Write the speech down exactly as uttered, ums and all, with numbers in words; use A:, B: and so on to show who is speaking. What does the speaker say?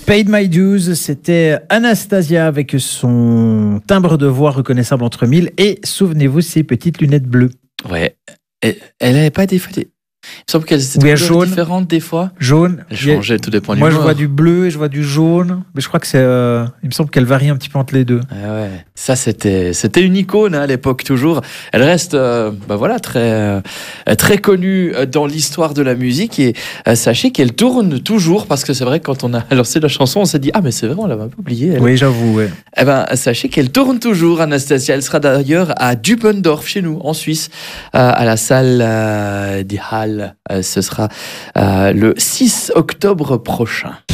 A: Paid My Dues, c'était Anastasia avec son timbre de voix reconnaissable entre mille et souvenez-vous ses petites lunettes bleues.
B: Ouais, elle n'avait pas des fois des... Il me semble qu'elles étaient
A: Oui,
B: couleurs
A: jaune.
B: différentes des fois.
A: Jaune.
B: Elles changeaient, tout dépend du
A: Moi, je
B: humeur.
A: vois du bleu et je vois du jaune. Mais je crois que c'est. Euh, il me semble qu'elle varie un petit peu entre les deux.
B: Ah ouais. Ça, c'était, c'était une icône hein, à l'époque, toujours. Elle reste euh, bah voilà, très, euh, très connue dans l'histoire de la musique. Et euh, sachez qu'elle tourne toujours, parce que c'est vrai que quand on a lancé la chanson, on s'est dit « Ah, mais c'est vrai, on l'avait un peu oubliée. »
A: Oui, j'avoue, ouais.
B: Eh ben, sachez qu'elle tourne toujours, Anastasia. Elle sera d'ailleurs à Dubendorf, chez nous, en Suisse, euh, à la salle euh, Die Halle. Euh, ce sera euh, le six octobre prochain.